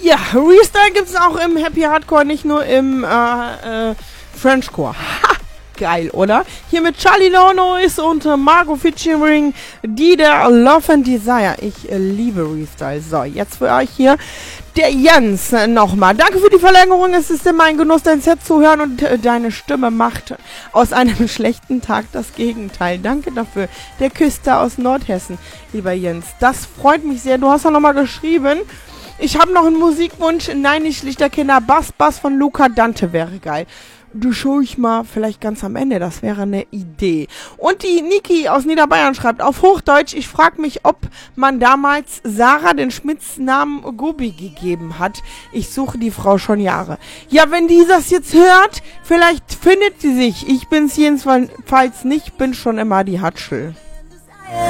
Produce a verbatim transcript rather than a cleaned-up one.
Ja, Restyle gibt es auch im Happy Hardcore, nicht nur im äh, äh, Frenchcore. Ha! Geil, oder? Hier mit Charlie Lonois und äh, Margot featuring Dieter Love and Desire. Ich äh, liebe Restyle. So, jetzt für euch hier der Jens äh, nochmal. Danke für die Verlängerung. Es ist immer ein Genuss, dein Set zu hören und äh, deine Stimme macht aus einem schlechten Tag das Gegenteil. Danke dafür. Der Küster aus Nordhessen, lieber Jens. Das freut mich sehr. Du hast ja nochmal geschrieben. Ich habe noch einen Musikwunsch. Nein, nicht Lichterkinder. Bass, Bass von Luca Dante wäre geil. Du schau ich mal vielleicht ganz am Ende, das wäre eine Idee. Und die Niki aus Niederbayern schreibt auf Hochdeutsch, ich frage mich, ob man damals Sarah den Spitznamen Gobi gegeben hat. Ich suche die Frau schon Jahre. Ja, wenn die das jetzt hört, vielleicht findet sie sich. Ich bin's jedenfalls nicht, bin schon immer die Hatschel.